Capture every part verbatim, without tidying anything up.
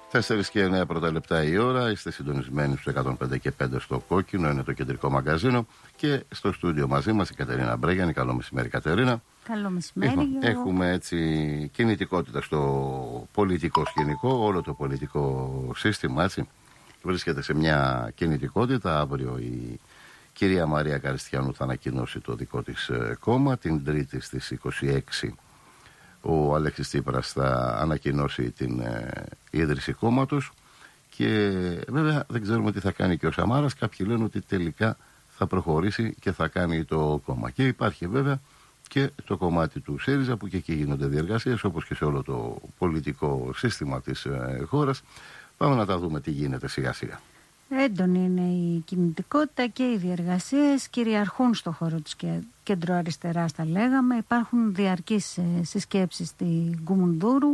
τέσσερις και εννέα πρώτα λεπτά η ώρα. Είστε συντονισμένοι στους εκατόν πέντε και πέντε στο Κόκκινο, είναι το κεντρικό μαγκαζίνο. Και στο στούντιο μαζί μας η Κατερίνα Μπρέγιανη. Καλό μεσημέρι, Κατερίνα. Καλό μεσημέρι. Έχουμε, έχουμε έτσι κινητικότητα στο πολιτικό σκηνικό. Όλο το πολιτικό σύστημα έτσι βρίσκεται σε μια κινητικότητα. Αύριο η κυρία Μαρία Καριστιανού θα ανακοινώσει το δικό της κόμμα. Την Τρίτη στις είκοσι έξι ο Αλέξης Τσίπρας θα ανακοινώσει την ε, ίδρυση κόμματος και βέβαια δεν ξέρουμε τι θα κάνει και ο Σαμάρας. Κάποιοι λένε ότι τελικά θα προχωρήσει και θα κάνει το κόμμα. Και υπάρχει βέβαια και το κομμάτι του ΣΥΡΙΖΑ που και εκεί γίνονται διεργασίες όπως και σε όλο το πολιτικό σύστημα της ε, χώρας. Πάμε να τα δούμε τι γίνεται σιγά σιγά. Έντονη είναι η κινητικότητα και οι διεργασίες κυριαρχούν στο χώρο της κεντροαριστεράς, τα λέγαμε. Υπάρχουν διαρκείς συσκέψεις στη Γκουμουνδούρου.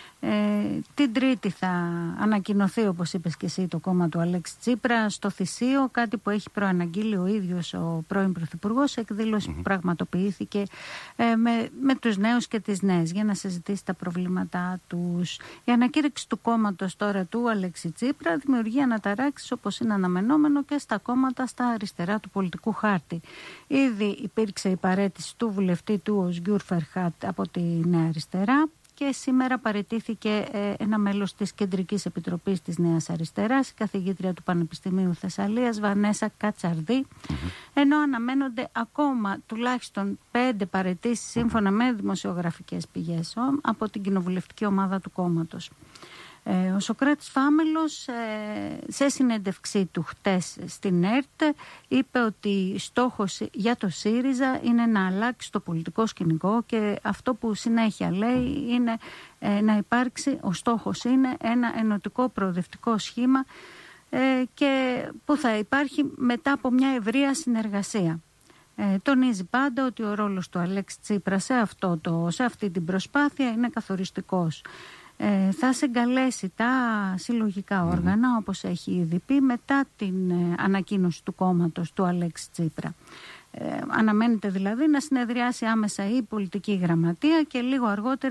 Ε, την Τρίτη θα ανακοινωθεί, όπως είπες και εσύ, το κόμμα του Αλέξη Τσίπρα στο Θησίο, κάτι που έχει προαναγγείλει ο ίδιος ο πρώην Πρωθυπουργός, εκδήλωση mm-hmm. που πραγματοποιήθηκε ε, με, με τους νέους και τις νέες για να συζητήσει τα προβλήματά τους. Η ανακήρυξη του κόμματος τώρα του Αλέξη Τσίπρα δημιουργεί αναταράξεις, όπως είναι αναμενόμενο, και στα κόμματα στα αριστερά του πολιτικού χάρτη. Ήδη υπήρξε η παραίτηση του βουλευτή του Οσγιούρ Φερχάτ από τη Νέα Αριστερά. Και σήμερα παραιτήθηκε ε, ένα μέλος της Κεντρικής Επιτροπής της Νέας Αριστεράς, η καθηγήτρια του Πανεπιστημίου Θεσσαλίας, Βανέσα Κατσαρδή, mm-hmm. ενώ αναμένονται ακόμα τουλάχιστον πέντε παραιτήσεις, σύμφωνα με δημοσιογραφικές πηγές, από την κοινοβουλευτική ομάδα του κόμματος. Ε, ο Σωκράτης Φάμελος ε, σε συνέντευξή του χτες στην ΕΡΤ είπε ότι στόχος για το ΣΥΡΙΖΑ είναι να αλλάξει το πολιτικό σκηνικό και αυτό που συνέχεια λέει είναι ε, να υπάρξει, ο στόχος είναι ένα ενωτικό προοδευτικό σχήμα ε, και που θα υπάρχει μετά από μια ευρεία συνεργασία. Ε, τονίζει πάντα ότι ο ρόλος του Αλέξη Τσίπρα σε, αυτό το, σε αυτή την προσπάθεια είναι καθοριστικός. Ε, θα συγκαλέσει τα συλλογικά όργανα, mm. όπως έχει ήδη πει, μετά την ε, ανακοίνωση του κόμματος του Αλέξη Τσίπρα. Ε, αναμένεται δηλαδή να συνεδριάσει άμεσα η πολιτική γραμματεία και λίγο αργότερα